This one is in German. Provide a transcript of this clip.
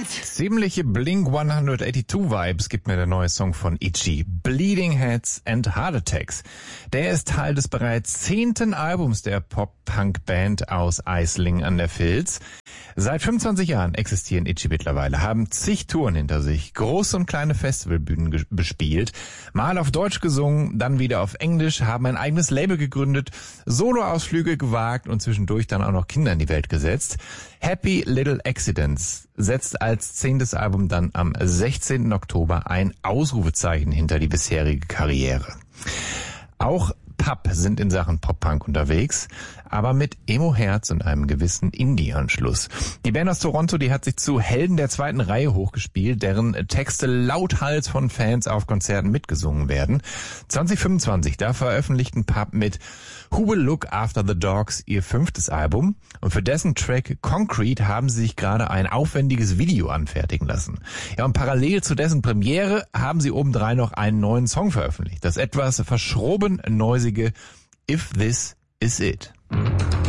Ziemliche Blink-182-Vibes gibt mir der neue Song von Itchy, Bleeding Heads and Heart Attacks. Der ist Teil des bereits 10. Albums der Pop-Punk-Band aus Eislingen an der Vils. Seit 25 Jahren existieren Itchy mittlerweile, haben zig Touren hinter sich, große und kleine Festivalbühnen bespielt, mal auf Deutsch gesungen, dann wieder auf Englisch, haben ein eigenes Label gegründet, Soloausflüge gewagt und zwischendurch dann auch noch Kinder in die Welt gesetzt. Happy Little Accidents setzt als 10. Album dann am 16. Oktober ein Ausrufezeichen hinter die bisherige Karriere. Auch Pub sind in Sachen Pop-Punk unterwegs, aber mit Emo-Herz und einem gewissen Indie-Anschluss. Die Band aus Toronto, die hat sich zu Helden der zweiten Reihe hochgespielt, deren Texte lauthals von Fans auf Konzerten mitgesungen werden. 2025, da veröffentlichten Pub mit Who Will Look After the Dogs ihr 5. Album und für dessen Track Concrete haben sie sich gerade ein aufwendiges Video anfertigen lassen. Ja, und parallel zu dessen Premiere haben sie obendrein noch einen neuen Song veröffentlicht. Das etwas verschroben neusige If This Is It.